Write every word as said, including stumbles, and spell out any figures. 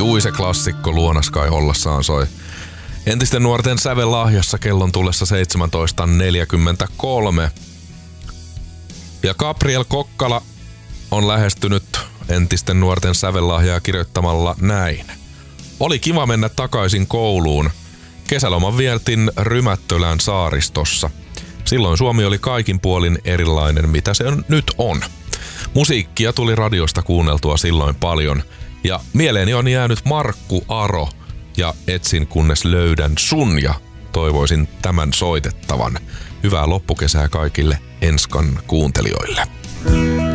Jui, se klassikko Luona Sky Hollassaan soi entisten nuorten sävellahjassa kellon tullessa seitsemäntoista neljäkymmentäkolme. Ja Gabriel Kokkala on lähestynyt entisten nuorten sävellahjaa kirjoittamalla näin. Oli kiva mennä takaisin kouluun. Kesäloman vietin Rymättölän saaristossa. Silloin Suomi oli kaikin puolin erilainen, mitä se nyt on. Musiikkia tuli radiosta kuunneltua silloin paljon. Ja mieleeni on jäänyt Markku Aro ja etsin kunnes löydän sun ja toivoisin tämän soitettavan. Hyvää loppukesää kaikille Enskan kuuntelijoille.